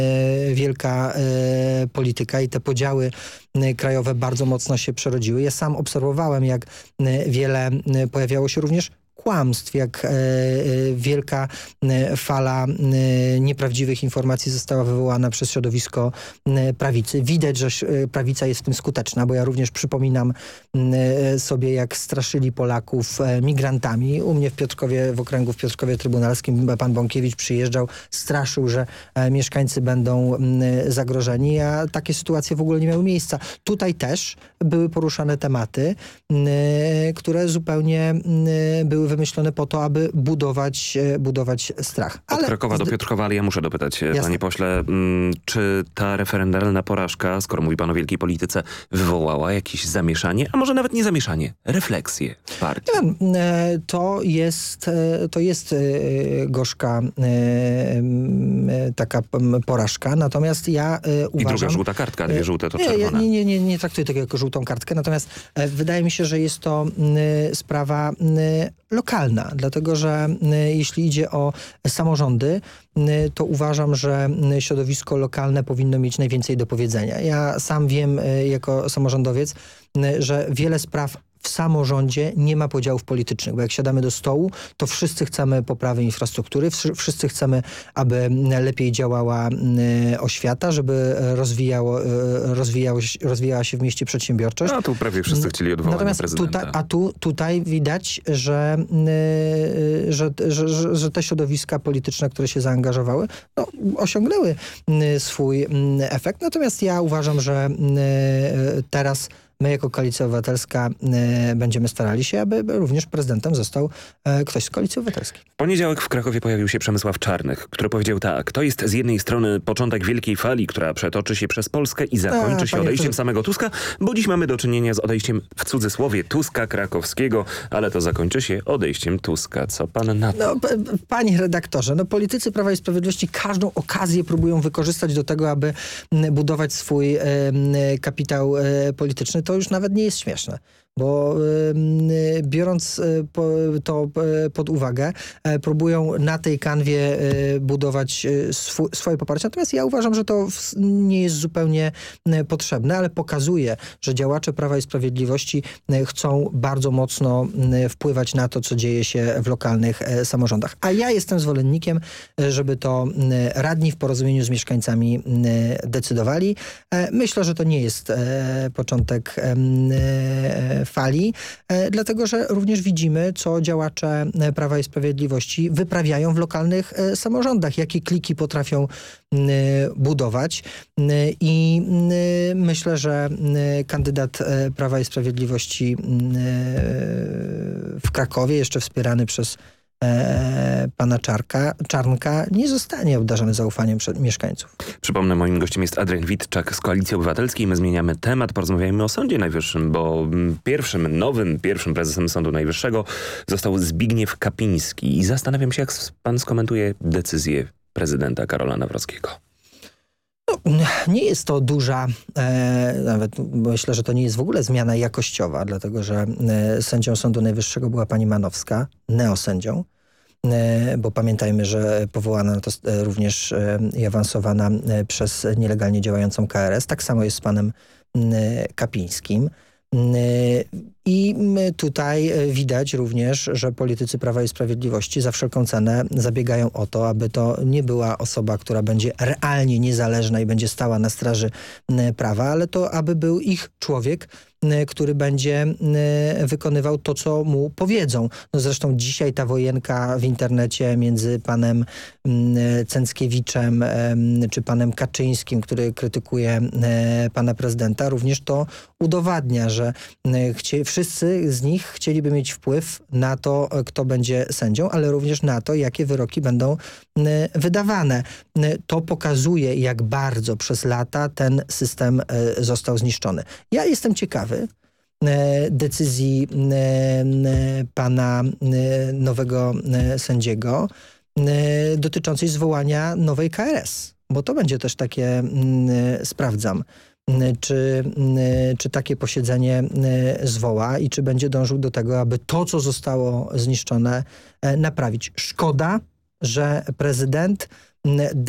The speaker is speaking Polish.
wielka polityka i te podziały krajowe bardzo mocno się przerodziły. Ja sam obserwowałem, jak wiele pojawiało się również kłamstw, jak wielka fala nieprawdziwych informacji została wywołana przez środowisko prawicy. Widać, że prawica jest w tym skuteczna, bo ja również przypominam sobie, jak straszyli Polaków migrantami. U mnie w Piotrkowie, w okręgu w Piotrkowie Trybunalskim pan Bąkiewicz przyjeżdżał, straszył, że mieszkańcy będą zagrożeni, a takie sytuacje w ogóle nie miały miejsca. Tutaj też były poruszane tematy, które zupełnie były wymyślone po to, aby budować strach. Od Krakowa do Piotrkowa, ale ja muszę dopytać, jasne, panie pośle, czy ta referendalna porażka, skoro mówi pan o wielkiej polityce, wywołała jakieś zamieszanie, a może nawet nie zamieszanie, refleksję w partii? To jest gorzka taka porażka, natomiast ja uważam... I druga żółta kartka, dwie żółte to czerwone. Nie traktuję tego jako żółtą kartkę, natomiast wydaje mi się, że jest to sprawa lokalna, dlatego że jeśli idzie o samorządy, to uważam, że środowisko lokalne powinno mieć najwięcej do powiedzenia. Ja sam wiem jako samorządowiec, że wiele spraw w samorządzie nie ma podziałów politycznych, bo jak siadamy do stołu, to wszyscy chcemy poprawy infrastruktury, wszyscy chcemy, aby lepiej działała oświata, żeby rozwijała się w mieście przedsiębiorczość. A tu prawie wszyscy chcieli odwołania prezydenta. Tutaj widać, że te środowiska polityczne, które się zaangażowały, osiągnęły swój efekt. Natomiast ja uważam, że teraz my jako Koalicja Obywatelska będziemy starali się, aby również prezydentem został ktoś z Koalicji Obywatelskiej. W poniedziałek w Krakowie pojawił się Przemysław Czarnych, który powiedział tak: to jest z jednej strony początek wielkiej fali, która przetoczy się przez Polskę i zakończy się odejściem samego Tuska, bo dziś mamy do czynienia z odejściem, w cudzysłowie, Tuska krakowskiego, ale to zakończy się odejściem Tuska. Co pan na to? Panie redaktorze, politycy Prawa i Sprawiedliwości każdą okazję próbują wykorzystać do tego, aby budować swój kapitał polityczny. To już nawet nie jest śmieszne, bo biorąc to pod uwagę, próbują na tej kanwie budować swoje poparcie. Natomiast ja uważam, że to nie jest zupełnie potrzebne, ale pokazuje, że działacze Prawa i Sprawiedliwości chcą bardzo mocno wpływać na to, co dzieje się w lokalnych samorządach. A ja jestem zwolennikiem, żeby to radni w porozumieniu z mieszkańcami decydowali. Myślę, że to nie jest początek fali, dlatego że również widzimy, co działacze Prawa i Sprawiedliwości wyprawiają w lokalnych samorządach, jakie kliki potrafią budować i myślę, że kandydat Prawa i Sprawiedliwości w Krakowie, jeszcze wspierany przez pana Czarnka, nie zostanie obdarzony zaufaniem mieszkańców. Przypomnę, moim gościem jest Adrian Witczak z Koalicji Obywatelskiej. My zmieniamy temat, porozmawiajmy o Sądzie Najwyższym, bo pierwszym prezesem Sądu Najwyższego został Zbigniew Kapiński i zastanawiam się, jak pan skomentuje decyzję prezydenta Karola Nawrockiego. Nie jest to duża, nawet myślę, że to nie jest w ogóle zmiana jakościowa, dlatego że sędzią Sądu Najwyższego była pani Manowska, neosędzią, bo pamiętajmy, że powołana to również i awansowana przez nielegalnie działającą KRS. Tak samo jest z panem Kapińskim. I tutaj widać również, że politycy Prawa i Sprawiedliwości za wszelką cenę zabiegają o to, aby to nie była osoba, która będzie realnie niezależna i będzie stała na straży prawa, ale to aby był ich człowiek, który będzie wykonywał to, co mu powiedzą. Zresztą dzisiaj ta wojenka w internecie między panem Cęckiewiczem czy panem Kaczyńskim, który krytykuje pana prezydenta, również to udowadnia, że wszyscy z nich chcieliby mieć wpływ na to, kto będzie sędzią, ale również na to, jakie wyroki będą wydawane. To pokazuje, jak bardzo przez lata ten system został zniszczony. Ja jestem ciekawy decyzji pana nowego sędziego dotyczącej zwołania nowej KRS, bo to będzie też takie, sprawdzam, czy takie posiedzenie zwoła i czy będzie dążył do tego, aby to, co zostało zniszczone, naprawić. Szkoda, że prezydent